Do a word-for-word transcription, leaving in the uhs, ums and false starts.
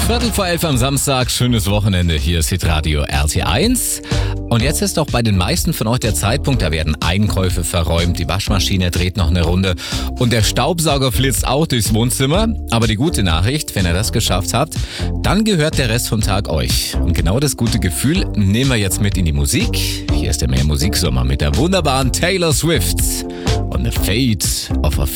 Viertel vor elf am Samstag, schönes Wochenende, hier ist Hitradio R T eins. Und jetzt ist doch bei den meisten von euch der Zeitpunkt, da werden Einkäufe verräumt, die Waschmaschine dreht noch eine Runde und der Staubsauger flitzt auch durchs Wohnzimmer. Aber die gute Nachricht, wenn ihr das geschafft habt, dann gehört der Rest vom Tag euch. Und genau das gute Gefühl nehmen wir jetzt mit in die Musik. Hier ist der Mehr Musiksommer mit der wunderbaren Taylor Swift und The Fate of a